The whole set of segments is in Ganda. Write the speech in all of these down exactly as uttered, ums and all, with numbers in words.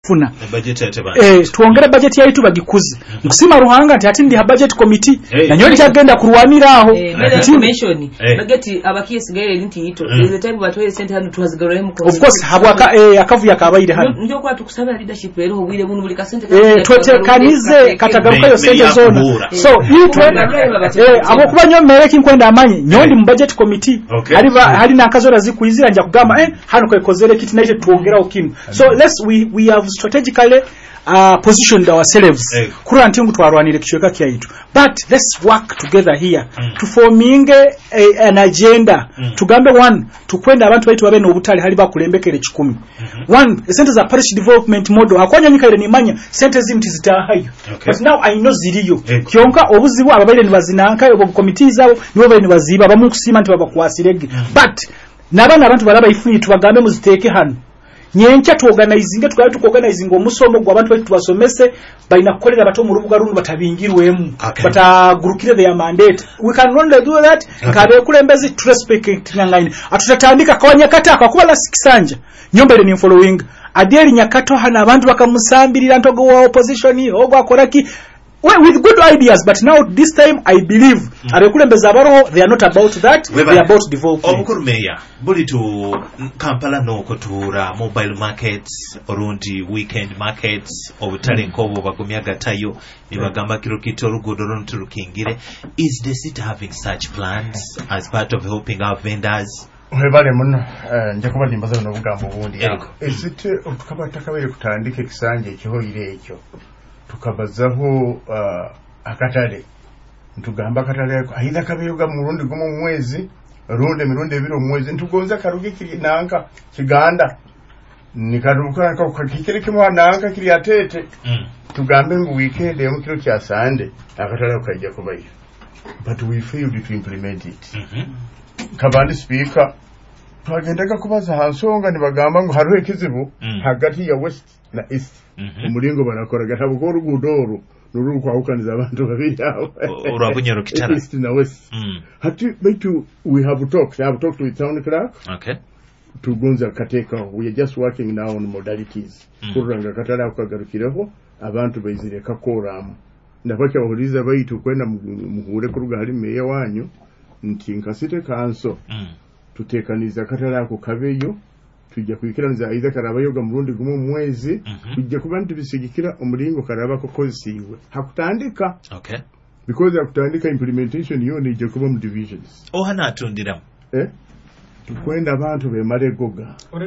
funa eh tuongere budget ya itu bagikuze nkusima ruhanga ati ati ndi ha budget committee na nyoni cyagenda kurwanira aho mention budget abakiyesigaye linti ito is the time batwe center hano tuhazigarore mu of course habwaka eh akavuya kabaire hano ndio kwa tukusaba leadership rero hubire bunu buli ka center eh twete kanize katagaruka yo center zone so yitwe eh abo kuba nyomere kinkwenda amanye nyondi mu budget committee hari hari nakazora zikuizira njya kugama eh hano kwekozere kiti naite tuongeraho kimu so let's we we have strategically uh, positioned ourselves hey. Kura ntingu twarwanire kishweka kya yitu but let's work together here mm. to forming a, an agenda mm. tugambe one tukwenda abantu baitu babe n'obutali hali bakulembekere kikumi mm-hmm. one center za parish development model akwanya nyikaire nimanya center zimti zitahayo okay. But now I know ziriyo hey. Kyonka obuzibu ababaire nibazinanka obo committees zabo nibo baine baziba bamu kusima nti babakwasirege mm. But nabana abantu balaba ifunyi tubagambe muziteke hano nyencha tu organizing tukaba tu organizing omusomo gwa abantu bali tubasomese baina kukolera bato mu rubuga rundu batabingirwemu okay. Batagurukire their mandate we can only do that okay. Kabe kulembezi to respect nyangaine atutatandika kwa nyakata akakuba la sikisanja nyombere ni following adieri nyakato hana abantu bakamusambirira ntogo wa opposition ogwa akoraki well, with good ideas but now this time I believe mm. abekulembeza abaro they are not about that Weba, they are about development omukuru meya buli tu Kampala no kotura mobile markets orundi weekend markets obutale mm. nkobo bagumyaga tayo nibagamba kiro kitoro godoro nturukingire is the city having such plans as part of helping our vendors Webale muno nje kuba nimbaza no bugambo bundi yako isite tukabata kabere kutandike kisanje kiho ire ekyo tukabazaho uh, akatale ntugamba akatale aida kabeyuga mu rundi gumu mwezi runde mirundi ebiro mwezi ntugonza karuge kiri nanka kiganda nikaruka ko kakikire kimwa nanka kiri atete mm. Tugambe ngo weekend yo kiro kya Sunday akatale ukajja kubayo but we failed to implement it mhm mm kabandi speaker twagendaga kubaza hansonga nibagamba ngo haruhe kizibu mm. Hagati ya west na east mm-hmm. Umulingo banakora gatabukora ugudoro nuru kwa ukaniza abantu babiraho urabunyero kitara east na west mm. Hati baitu we have talked I have talked with town clerk okay tugonza kateka we are just working now on modalities mm. Kuranga katara ukagarukireho abantu bayizire kakoramu ndabaka bahuriza baitu kwenda muhure kuruga hari meya wanyu nti nkasite kanso mm. Tutekaniza katara ko kabeyo tujja kwikiraniza aiza karabayoga murundi gumu mwezi mm-hmm. Tujja kubantu bisigikira umulingo karaba ko kozisiwe hakutandika okay because hakutandika implementation yo nije kuba mu divisions oh hana atundira eh tukwenda abantu be mare goga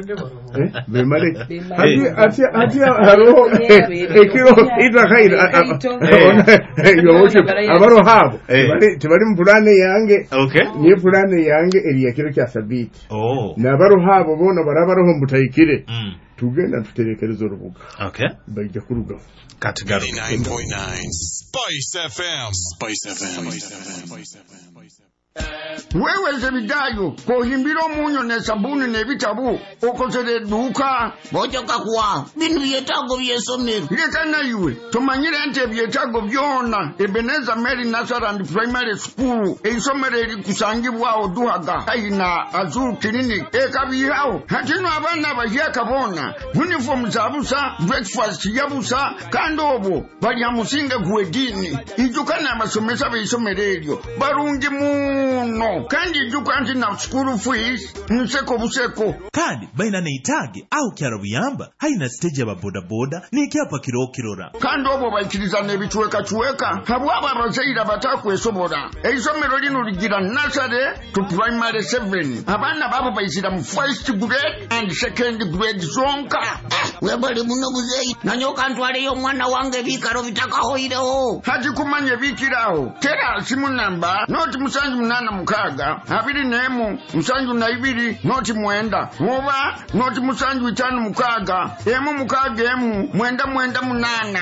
eh be mare ati ati ati haro ekiro ita khaira yo wote abaro habo bari tibari mu plane yange okay ni plane yange eri yakiro kya sabiti oh na baro habo bona barabaro ho mutayikire tugenda tuterekerezo rubuga okay bajja kuruga katigaro ninety-nine point nine Spice F M Spice F M Spice F M wewe zebidayo kohimbiro munyo ne sabuni ne bitabu okozere duka bojoka kwa binu byetago byesomero leta na yuwe tumanyire ente byetago byona Ebeneza Mary Nazareth Primary School eisomero eri kusangibwa oduhaga aina Azul Clinic ekabihawo hatino abana bahiya kabona uniform zabusa breakfast yabusa kandobo bali amusinga gwedini ijukana amasomesa beisomero eryo barungi mu no kandi jukanti na school fees nseko buseko kandi baina neitage au kyarabuyamba haina stage ya boda boda ni kyapa kiro kirora kandi obo bayikiriza nebichweka chweka habwaba abazeira batakwesobora eisomero lino ligira nursery to primary seven abana babo bayizira mu first grade and second grade zonka webali muno buzei nanyoka ntwale yo mwana wange bikaro bitakahoireho hati kumanye bikiraho tera simu namba not musanju munana mukaga abiri nemu musanju na ibiri not mwenda muba not musanju itanu mukaga emu mukaga emu mwenda mwenda munana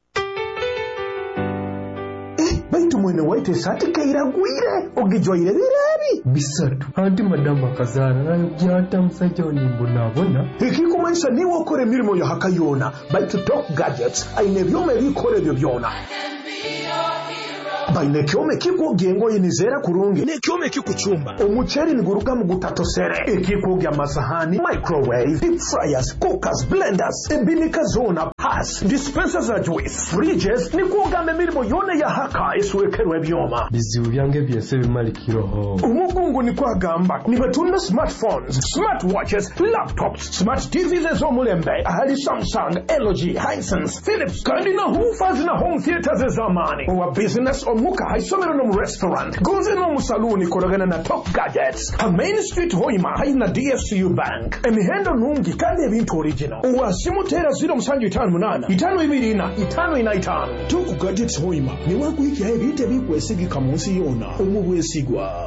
baitu mwene waite sati kaira gwire ogijoire birari bisatu anti madama kazana nayo byata musajja onimbo nabona ikiko maisha ni wokore mirimo ya hakayona baitu top gadgets aine byome bikore byo byona baine kyome kikugya engoye nizera kurungi ne kyome kikuchumba omucheri niguruka mu gutatosere ekikugya amasahani microwave deep fryers cookers blenders ebinika zona pass dispensers za juice fridges nikugamba emirimo yona ya haka eswekerwa ebyoma bizibu byange byese bimalikiroho umugungu nikwagamba nibatunda smartphones smartwatches laptops smart T Vs ez'omulembe ahali Samsung L G Hisense Philips kandi na hoofers na home theaters ez'amaani owa business omuka haisomero no mu restaurant goze no mu saluni kolagana na Top Gadgets ha Main Street Hoima haina D F C U Bank emihendo nungi kandi ebintu original owa simutera zero musanju itanu munana itanu ibiri ina itanu ina itanu Top Gadgets Hoima ni wakuikia ebite bikwesigika munsi yona omubwesigwa.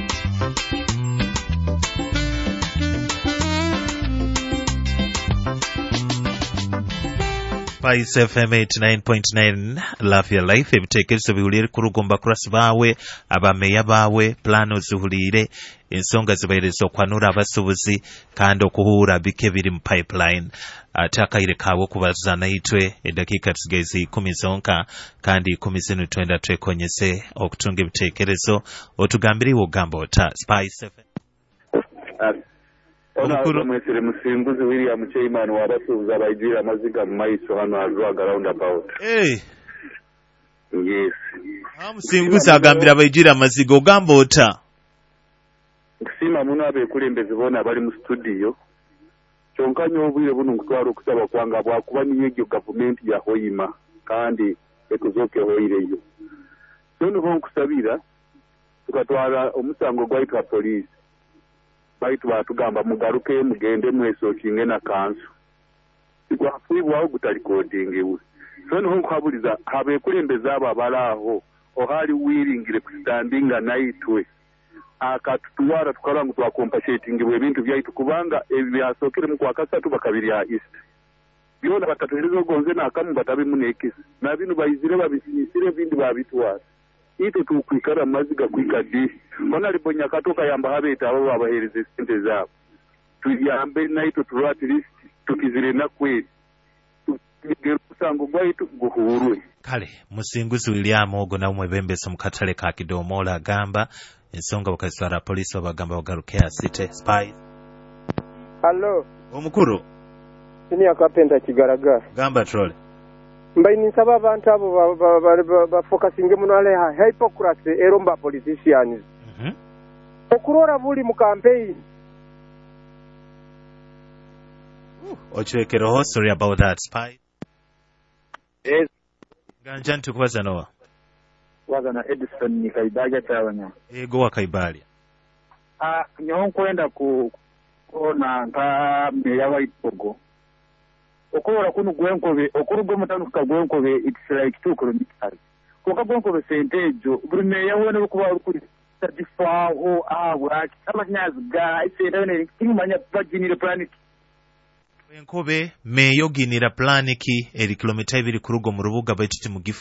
Spice F M eighty-nine point nine Love Your Life ebitekerezo biwulire ku rugomba kurasi bawe abameya bawe plano zihulire ensonga zibaherezo kwanura abasubuzi kandi okuhura bike biri mu pipeline atakaire kawo kubaza naitwe edakika tugezi kumi zonka kandi kumi zinu twenda twekonyese okutunga ebitekerezo otugambiri wogambo ta Spice F M. Ona mwesere musimbuzi William Chairman wabasubuza abaijira amaziga mu maiso hano azwaga roundabout. Eh. Yes. Amusimbuzi agambira abaijira amaziga ogamba ota. Kusima muno abekulembeze bona bali mu studio. Kyonka nyo obwire buno nkutwara okusaba kwanga bwakuba niyo government ya Hoima kandi ekuzoke hoireyo. Sono bonkusabira tukatwara omusango gwaitwa police. Baitu batugamba mugaruke mugende mweso kinge na kanso igwafuibwaho gutalikodingewe so niho nkabuliza habe kulembeza aba balaho ohali wiringire kustandinga naitwe akatutuwara tukarangu twa compassating ebintu byaitu kubanga ebyasokere mu kwa kasatu bakabiri ya east byona bakatuhirizo gonze na akamu batabe munekisi na binu bayizire babisisire bindi babitwara ito tukwikara maziga kwikadi ona libonya katoka yamba habeta abo babahereze sente zabo tuyambe na ito tu at least tukizire na kweli tugere kusango gwaitu guhurwe kale musinguzi William ogo na umwebembeso mukatale ka Kidomola gamba ensonga bakazwara police bagamba bagaruke asite spy. Hello omukuru ini akapenda kigaragara gamba troll mbayi nisaba abantu abo bafokasinge muno ale hypocrisy eromba politicians mhm mm okurora buli mu campaign ochekero sorry about that spy. Yes ganja ntukubaza nowa wazana Edison ni kaibaga tawanya ego wa kaibali ah nyonkwenda ku ona nka meya wa Ipogo okora kunu gwenkobe okurugwe mutanu kagwenkobe it's like two kilometers koka gwenkobe sentejo brume yawone kuba kuri thirty-four hours amanyazi ga isendane kimanya paginire planet gwenkobe meyo ginira planiki eri kilometer ibiri kurugo mu rubuga bayititi mu gifu